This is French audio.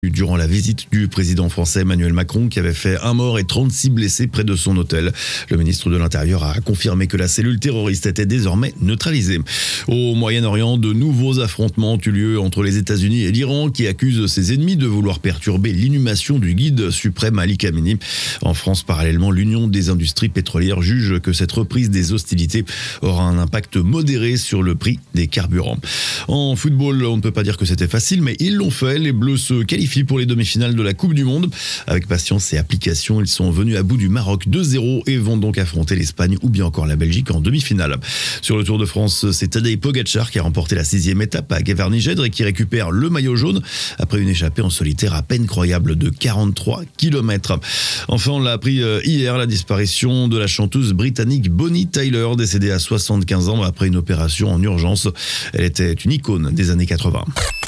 Durant la visite du président français Emmanuel Macron qui avait fait 1 mort et 36 blessés près de son hôtel. Le ministre de l'Intérieur a confirmé que la cellule terroriste était désormais neutralisée. Au Moyen-Orient, de nouveaux affrontements ont eu lieu entre les États-Unis et l'Iran qui accusent ses ennemis de vouloir perturber l'inhumation du guide suprême Ali Khamenei. En France, parallèlement, l'Union des industries pétrolières juge que cette reprise des hostilités aura un impact modéré sur le prix des carburants. En football, on ne peut pas dire que c'était facile, mais ils l'ont fait. Les Bleus se qualifient pour les demi-finales de la Coupe du Monde. Avec patience et application, ils sont venus à bout du Maroc 2-0 et vont donc affronter l'Espagne ou bien encore la Belgique en demi-finale. Sur le Tour de France, c'est Tadej Pogačar qui a remporté la 6e étape à Gavarnie-Gèdre et qui récupère le maillot jaune après une échappée en solitaire à peine croyable de 43 km. Enfin, on l'a appris hier, la disparition de la chanteuse britannique Bonnie Tyler, décédée à 75 ans après une opération en urgence. Elle était une icône des années 80.